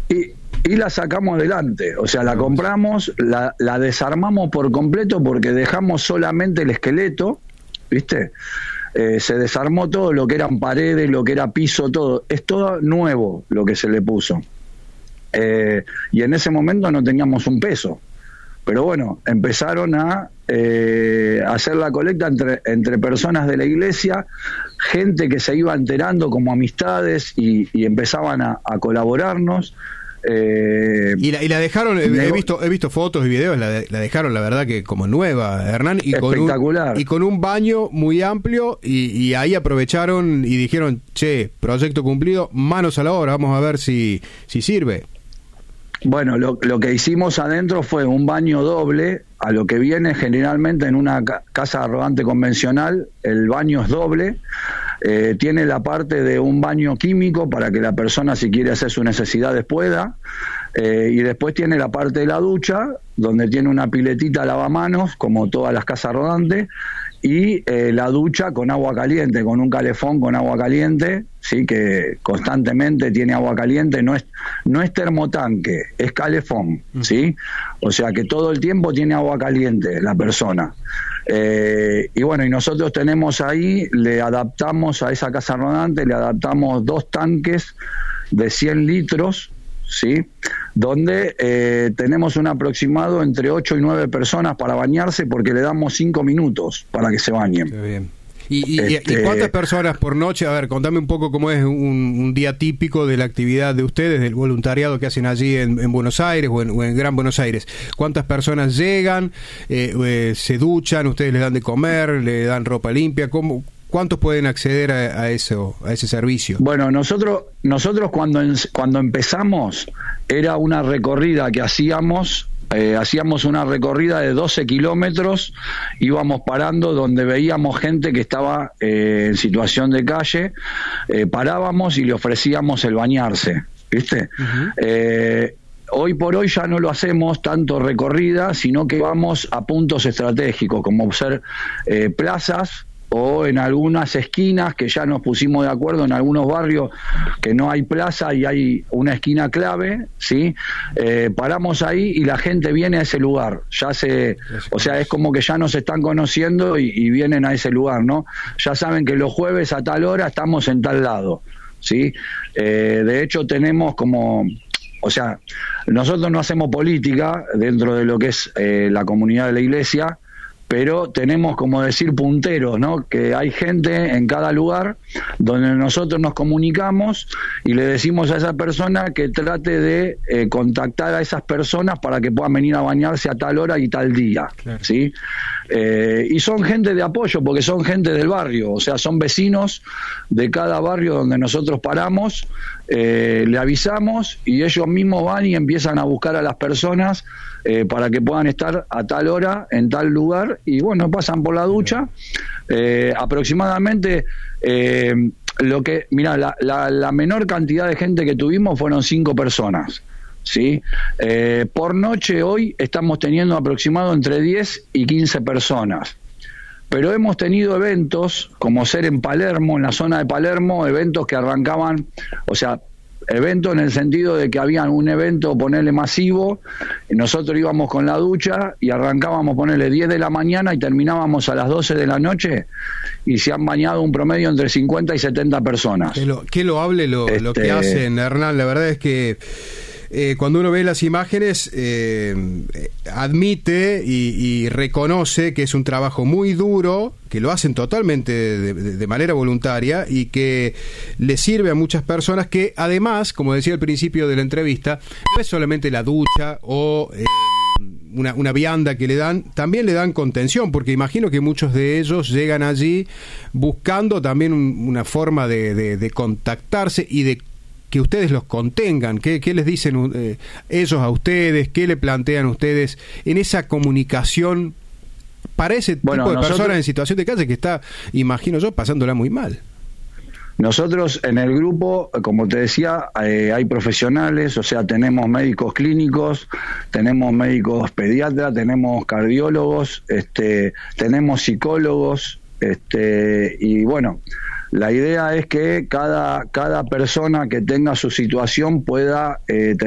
y la sacamos adelante, o sea, la compramos, la desarmamos por completo porque dejamos solamente el esqueleto, ¿viste? Se desarmó todo lo que eran paredes, lo que era piso, todo. Es todo nuevo lo que se le puso. Y en ese momento no teníamos un peso. Pero bueno, empezaron a hacer la colecta entre personas de la iglesia, gente que se iba enterando como amistades y empezaban a colaborarnos. Y la dejaron, he visto fotos y videos, la dejaron la verdad que como nueva, Hernán, y espectacular. Con un baño muy amplio y ahí aprovecharon y dijeron, che, proyecto cumplido, manos a la obra, vamos a ver si sirve. Bueno, lo que hicimos adentro fue un baño doble, a lo que viene generalmente en una casa rodante convencional, el baño es doble. Tiene la parte de un baño químico para que la persona, si quiere hacer sus necesidades, pueda, y después tiene la parte de la ducha, donde tiene una piletita lavamanos, como todas las casas rodantes, y la ducha con agua caliente, con un calefón con agua caliente, sí, que constantemente tiene agua caliente, no es termotanque, es calefón, sí, o sea que todo el tiempo tiene agua caliente la persona. Y bueno, y nosotros tenemos ahí, le adaptamos a esa casa rodante, le adaptamos 2 tanques de 100 litros, ¿sí? Donde tenemos un aproximado entre 8 y 9 personas para bañarse, porque le damos 5 minutos para que se bañen. Qué bien. ¿Y cuántas personas por noche? A ver, contame un poco cómo es un día típico de la actividad de ustedes, del voluntariado que hacen allí en Buenos Aires o en Gran Buenos Aires. ¿Cuántas personas llegan, se duchan, ustedes les dan de comer, le dan ropa limpia? ¿Cuántos pueden acceder a ese servicio? Bueno, nosotros cuando empezamos era una recorrida que hacíamos una recorrida de 12 kilómetros, íbamos parando donde veíamos gente que estaba en situación de calle, parábamos y le ofrecíamos el bañarse, ¿viste? Uh-huh. Hoy por hoy ya no lo hacemos tanto recorrida, sino que vamos a puntos estratégicos, como ser plazas, o en algunas esquinas que ya nos pusimos de acuerdo en algunos barrios que no hay plaza y hay una esquina clave, ¿sí? Paramos ahí y la gente viene a ese lugar, o sea, es como que ya nos están conociendo y vienen a ese lugar, ¿no? Ya saben que los jueves a tal hora estamos en tal lado, ¿sí? De hecho tenemos como... O sea, nosotros no hacemos política dentro de lo que es la comunidad de la iglesia, pero tenemos, como decir, punteros, ¿no? Que hay gente en cada lugar donde nosotros nos comunicamos y le decimos a esa persona que trate de contactar a esas personas para que puedan venir a bañarse a tal hora y tal día, claro. ¿Sí? Y son gente de apoyo, porque son gente del barrio, o sea, son vecinos de cada barrio donde nosotros paramos, le avisamos y ellos mismos van y empiezan a buscar a las personas para que puedan estar a tal hora, en tal lugar, y bueno, pasan por la ducha. Aproximadamente, la menor cantidad de gente que tuvimos fueron 5 personas, ¿sí? Por noche hoy estamos teniendo aproximado entre 10 y 15 personas. Pero hemos tenido eventos, como ser en Palermo, en la zona de Palermo, eventos que arrancaban, o sea, evento en el sentido de que habían un evento, ponerle masivo, y nosotros íbamos con la ducha y arrancábamos, ponerle 10 de la mañana y terminábamos a las 12 de la noche, y se han bañado un promedio entre 50 y 70 personas. Qué loable lo que hacen, Hernán. La verdad es que cuando uno ve las imágenes admite y reconoce que es un trabajo muy duro, que lo hacen totalmente de manera voluntaria y que le sirve a muchas personas, que además, como decía al principio de la entrevista, no es solamente la ducha o una vianda que le dan, también le dan contención, porque imagino que muchos de ellos llegan allí buscando también una forma de contactarse y de que ustedes los contengan. ¿Qué les dicen ellos a ustedes? ¿Qué le plantean ustedes en esa comunicación para ese tipo de personas en situación de calle que está, imagino yo, pasándola muy mal? Nosotros en el grupo, como te decía, hay profesionales, o sea, tenemos médicos clínicos, tenemos médicos pediatras, tenemos cardiólogos, tenemos psicólogos, y bueno, la idea es que cada persona que tenga su situación pueda tener